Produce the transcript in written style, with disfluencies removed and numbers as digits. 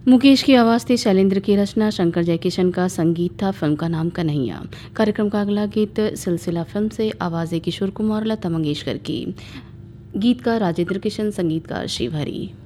मुकेश की आवाज़ थी, शैलेंद्र की रचना, शंकर जयकिशन का संगीत था, फिल्म का नाम कन्हैया। कार्यक्रम का अगला गीत सिलसिला फिल्म से, आवाज़ें किशोर कुमार, लता मंगेशकर की। गीतकार राजेंद्र किशन, संगीतकार शिव हरी।